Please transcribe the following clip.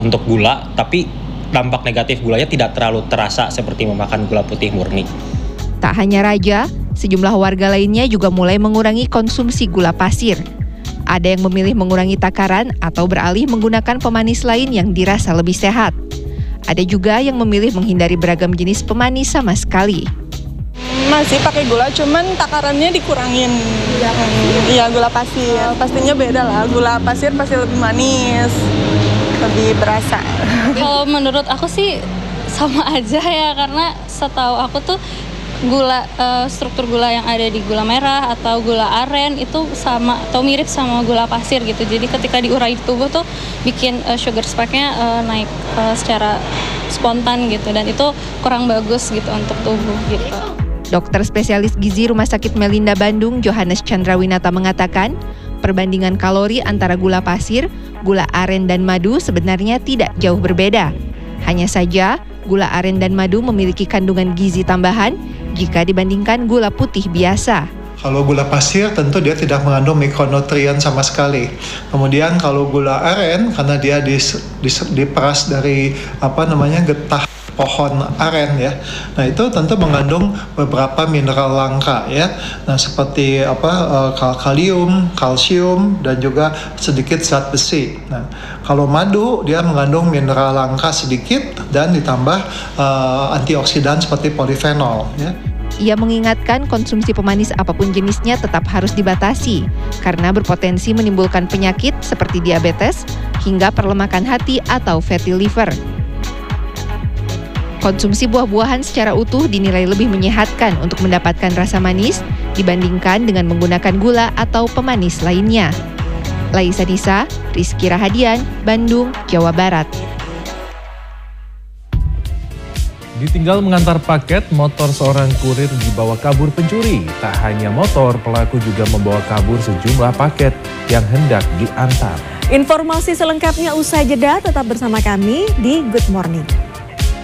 untuk gula, tapi dampak negatif gulanya tidak terlalu terasa seperti memakan gula putih murni. Tak hanya Raja, sejumlah warga lainnya juga mulai mengurangi konsumsi gula pasir. Ada yang memilih mengurangi takaran atau beralih menggunakan pemanis lain yang dirasa lebih sehat. Ada juga yang memilih menghindari beragam jenis pemanis sama sekali. Masih pakai gula, cuman takarannya dikurangin. Iya, gula pasir. Pastinya beda lah, gula pasir pasti lebih manis, lebih berasa. Kalau menurut aku sih sama aja ya, karena setahu aku tuh struktur gula yang ada di gula merah atau gula aren itu sama atau mirip sama gula pasir gitu. Jadi ketika diurai di tubuh tuh bikin sugar spike-nya naik secara spontan gitu, dan itu kurang bagus gitu untuk tubuh gitu. Dokter spesialis gizi Rumah Sakit Melinda Bandung, Johannes Chandrawinata mengatakan, perbandingan kalori antara gula pasir, gula aren dan madu sebenarnya tidak jauh berbeda. Hanya saja, gula aren dan madu memiliki kandungan gizi tambahan jika dibandingkan gula putih biasa. Kalau gula pasir tentu dia tidak mengandung mikronutrien sama sekali. Kemudian kalau gula aren, karena dia diperas dari getah pohon aren ya. Nah, itu tentu mengandung beberapa mineral langka ya. Nah, seperti kalium, kalsium dan juga sedikit zat besi. Nah, kalau madu dia mengandung mineral langka sedikit dan ditambah antioksidan seperti polifenol ya. Ia mengingatkan konsumsi pemanis apapun jenisnya tetap harus dibatasi karena berpotensi menimbulkan penyakit seperti diabetes hingga perlemakan hati atau fatty liver. Konsumsi buah-buahan secara utuh dinilai lebih menyehatkan untuk mendapatkan rasa manis dibandingkan dengan menggunakan gula atau pemanis lainnya. Laisa Nisa, Rizky Rahadian, Bandung, Jawa Barat. Ditinggal mengantar paket, motor seorang kurir dibawa kabur pencuri. Tak hanya motor, pelaku juga membawa kabur sejumlah paket yang hendak diantar. Informasi selengkapnya usai jeda, tetap bersama kami di Good Morning.